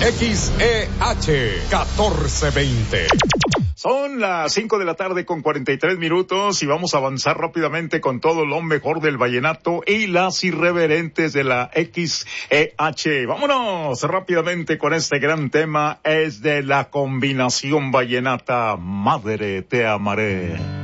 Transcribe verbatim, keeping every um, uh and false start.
X E H catorce veinte. Son las cinco de la tarde con cuarenta y tres minutos y vamos a avanzar rápidamente con todo lo mejor del vallenato y las irreverentes de la X E H. Vámonos rápidamente con este gran tema, es de la combinación vallenata, Madre te amaré.